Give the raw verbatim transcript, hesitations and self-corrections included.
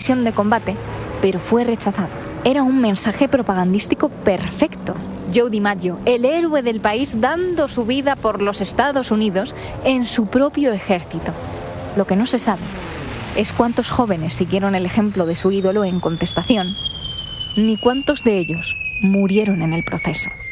misión de combate, pero fue rechazado. Era un mensaje propagandístico perfecto. Joe DiMaggio, el héroe del país, dando su vida por los Estados Unidos en su propio ejército. Lo que no se sabe es cuántos jóvenes siguieron el ejemplo de su ídolo en contestación, ni cuántos de ellos murieron en el proceso.